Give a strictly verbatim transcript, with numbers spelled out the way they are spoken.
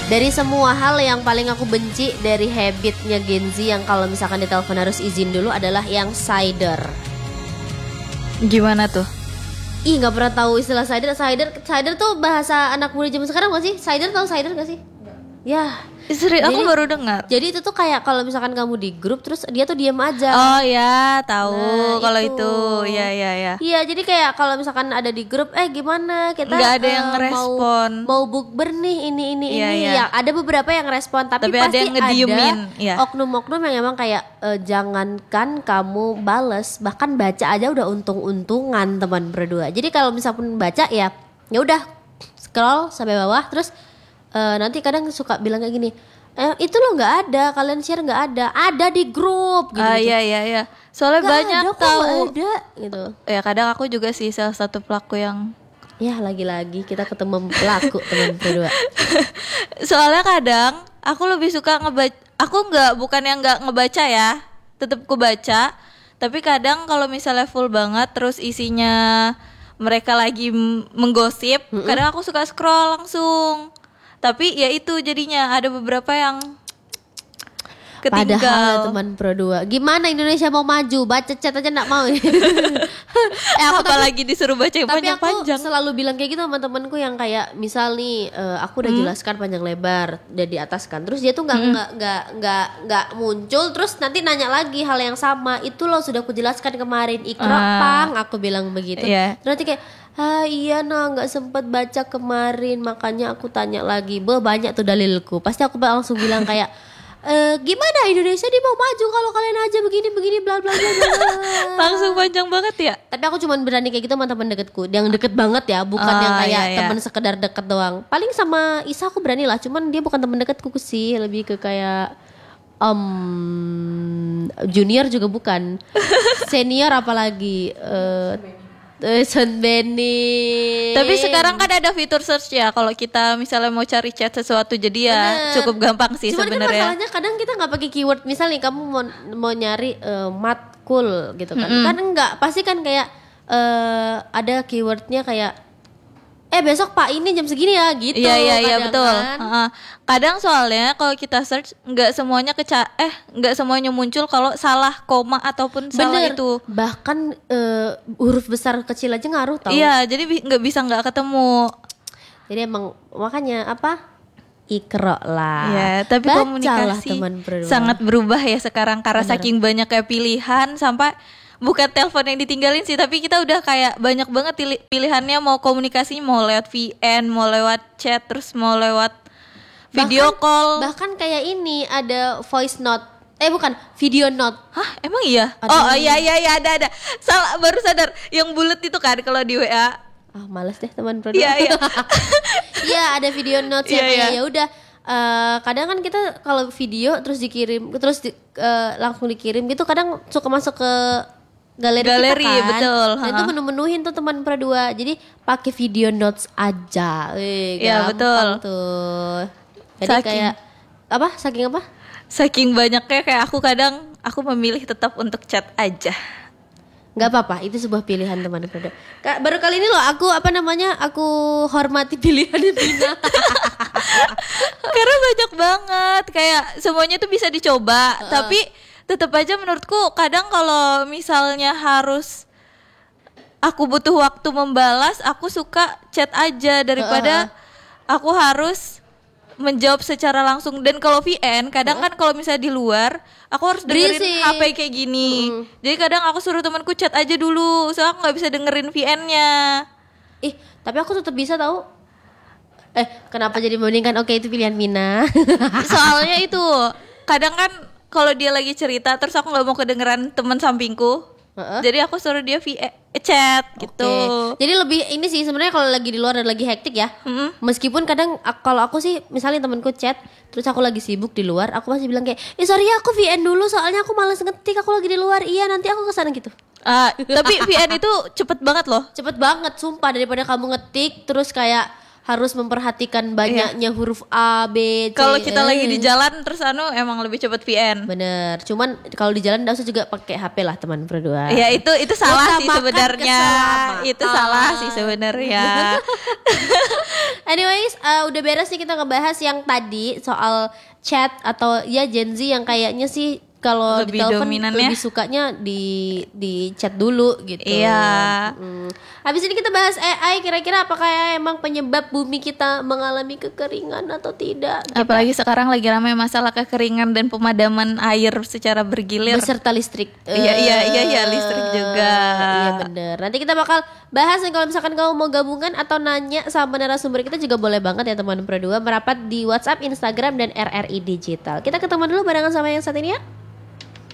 Dari semua hal yang paling aku benci dari habitnya Gen Z yang kalau misalkan ditelepon harus izin dulu adalah yang cider. Gimana tuh? Ih, nggak pernah tahu istilah cider. Cider, cider tuh bahasa anak muda zaman sekarang nggak sih? Cider, tahu cider nggak sih? Ya. Istri aku Jadi- baru dengar. Jadi itu tuh kayak kalau misalkan kamu di grup terus dia tuh diam aja. Oh ya, tahu Nah, kalau itu. itu. Ya ya ya. Iya, jadi kayak kalau misalkan ada di grup, eh gimana kita Nggak ada yang eh, ngerespon. mau mau bukber nih ini ini Iya, ini. iya. Ya, ada beberapa yang respon tapi, Tapi ada pasti yang ngediemin, ada iya. oknum-oknum yang emang kayak eh, jangankan kamu bales, bahkan baca aja udah untung-untungan teman berdua. Jadi kalau misalkan baca ya ya udah scroll sampai bawah terus eh, nanti kadang suka bilang kayak gini. Eh, itu lo nggak ada, kalian share nggak ada, ada di grup gitu. Ah iya iya iya. Soalnya Nggak banyak ada kok, tahu. nggak ada gitu. Ya kadang aku juga sih salah satu pelaku yang Ya lagi-lagi kita ketemu pelaku teman berdua. soalnya kadang aku lebih suka ngebaca. Aku nggak bukan yang nggak ngebaca ya, tetap ku baca. Tapi kadang kalau misalnya full banget terus isinya mereka lagi m- menggosip, Mm-mm. kadang aku suka scroll langsung. Tapi ya itu jadinya ada beberapa yang ketinggal. Padahal teman pro dua, gimana Indonesia mau maju? Baca chat aja nggak mau. eh, aku tapi, Apalagi disuruh baca yang tapi aku panjang-panjang. selalu bilang kayak gitu sama temanku yang kayak misal nih eh, aku udah Hmm. jelaskan panjang lebar udah di atas kan, terus dia tuh nggak nggak nggak nggak nggak muncul, terus nanti nanya lagi hal yang sama, itu loh sudah aku jelaskan kemarin Ikra Ah. pang, aku bilang begitu. Iya. Terus nanti kayak ah iya nah nggak sempat baca kemarin makanya aku tanya lagi. Bah banyak tuh dalilku, pasti aku langsung bilang kayak e, gimana Indonesia dia mau maju kalau kalian aja begini begini bla bla bla bla. Langsung panjang banget ya. Tapi aku cuman berani kayak gitu sama teman deketku, yang deket banget ya, bukan Ah, yang kayak iya, iya. teman sekedar deket doang. Paling sama Isa aku berani lah, cuman dia bukan teman deketku sih, lebih ke kayak um, junior juga bukan, senior apalagi. Uh, eh, Son Benny. Tapi sekarang kan ada fitur search ya kalau kita misalnya mau cari chat sesuatu, jadi ya Bener. cukup gampang sih Cuman kan sebenarnya. masalahnya kadang kita nggak pakai keyword, misalnya nih kamu mau mau nyari eh, mat cool gitu kan, kan enggak pasti kan kayak eh, ada keywordnya kayak eh besok Pak ini jam segini ya gitu. Iya iya iya kadang betul. kan. Heeh. Kadang soalnya kalau kita search nggak semuanya keca eh nggak semuanya muncul kalau salah koma ataupun salah Bener. itu. Bahkan eh, huruf besar kecil aja ngaruh tau. Iya, jadi bi- nggak bisa nggak ketemu. Jadi emang makanya apa? Ikro lah. Ya, tapi Bacalah komunikasi teman berdua. sangat berubah ya sekarang karena Bener. saking banyak kayak pilihan sampai bukan telepon yang ditinggalin sih, tapi kita udah kayak banyak banget pili- pilihannya, mau komunikasi mau lewat V N, mau lewat chat, terus mau lewat video Bahkan- call. Bahkan kayak ini ada voice note. Eh bukan, video note. Hah, emang iya? Ada Oh, yang- oh iya iya iya ada ada. Salah, baru sadar yang bulat itu kan kalau di W A. Ah, males deh teman berdua. Iya iya. Iya, ada video notes yang Iya, kayak iya. ya udah eh, kadang kan kita kalau video terus dikirim terus di- eh, langsung dikirim gitu, kadang suka masuk ke galeri, Galeri, kita kan. betul, Nah, itu ha-ha. menu-menuhin tuh teman berdua. Jadi pakai video notes aja. Eh, Iya, gampang betul. tuh. Jadi Saking- kayak apa? Saking apa? Saking banyaknya kayak aku kadang aku memilih tetap untuk chat aja. Nggak apa-apa, itu sebuah pilihan teman berdua. Kak, baru kali ini loh aku apa namanya? Aku hormati pilihan Vina. Karena banyak banget kayak semuanya tuh bisa dicoba, tapi tetap aja menurutku kadang kalau misalnya harus aku butuh waktu membalas, aku suka chat aja daripada aku harus menjawab secara langsung. Dan kalau V N kadang kan kalau misalnya di luar aku harus dengerin Berisik. H P kayak gini. Jadi kadang aku suruh temanku chat aja dulu, soalnya aku nggak bisa dengerin V N-nya. Ih, tapi aku tetap bisa tahu. Eh, kenapa jadi membandingkan? Oke, itu pilihan Mina. Soalnya itu kadang kan kalau dia lagi cerita terus aku nggak mau kedengeran teman sampingku, Heeh. jadi aku suruh dia via chat gitu. Oke. Jadi lebih ini sih sebenarnya kalau lagi di luar dan lagi hektik ya. Meskipun kadang ak- kalau aku sih misalnya temanku chat terus aku lagi sibuk di luar, aku masih bilang kayak, "Eh, sorry ya, aku V N dulu soalnya aku malas ngetik, aku lagi di luar." Iya, nanti aku kesana gitu. Ah, tapi V N itu cepet banget loh. Cepet banget sumpah, daripada kamu ngetik terus kayak harus memperhatikan banyaknya huruf A, B, C. Kalau kita eh. lagi di jalan terus anu emang lebih cepat V N. Bener, cuman kalau di jalan nggak usah juga pakai H P lah teman berdua. Ya itu itu salah sih Utamakan sebenarnya. keselamatan. Itu salah sih sebenarnya. Anyways, uh, udah beres nih kita ngebahas yang tadi soal chat atau ya Gen Z yang kayaknya sih kalau di Lebih telepon dominannya. lebih sukanya di di chat dulu gitu. Iya. Hmm. Habis ini kita bahas A I, kira-kira apakah emang penyebab bumi kita mengalami kekeringan atau tidak? Apalagi sekarang lagi ramai masalah kekeringan dan pemadaman air secara bergilir. Beserta listrik. Iya iya iya iya listrik juga. Iya bener. Nanti kita bakal bahas nih kalau misalkan kamu mau gabungan atau nanya sama narasumber kita juga boleh banget ya teman berdua, merapat di WhatsApp, Instagram dan R R I Digital. Kita ketemu dulu barengan sama yang saat ini ya.